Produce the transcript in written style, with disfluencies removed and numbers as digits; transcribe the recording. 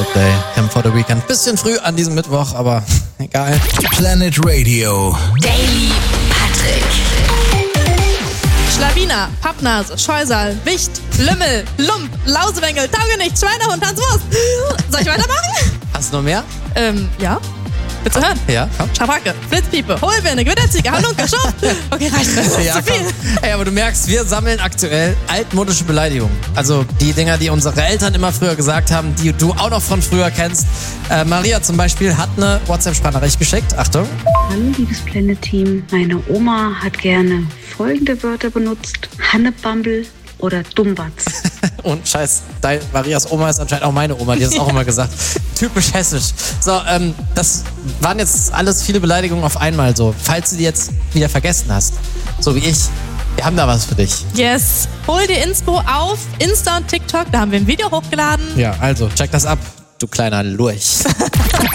Day, Him for the Weekend. Bisschen früh an diesem Mittwoch, aber egal. Planet Radio. Daily Patrick. Schlawiner, Pappnase, Scheusal, Wicht, Lümmel, Lump, Lausewengel, Taugenicht, Schweinehund, Hanswurst. Soll ich weitermachen? Hast du noch mehr? Ja. Willst du hören? Ja, komm. Schabacke, Flitzpiepe, Hohlbirne, Gewitterziege, Halunke, Schub. Okay, reicht. Das ist Ja, zu viel. komm. Ey, aber du merkst, wir sammeln aktuell altmodische Beleidigungen. Also die Dinger, die unsere Eltern immer früher gesagt haben, die du auch noch von früher kennst. Maria zum Beispiel hat eine WhatsApp-Sprachnachricht geschickt. Achtung. Hallo liebes Planet-Team, meine Oma hat gerne folgende Wörter benutzt: Hannebambel oder Dummbatz. Und Scheiß, Marias Oma ist anscheinend auch meine Oma, die hat es auch immer gesagt. Typisch hessisch. So, das waren jetzt alles viele Beleidigungen auf einmal so. Falls du die jetzt wieder vergessen hast, so wie ich, wir haben da was für dich. Yes. Hol dir Inspo auf Insta und TikTok, da haben wir ein Video hochgeladen. Ja, also check das ab, du kleiner Lurch.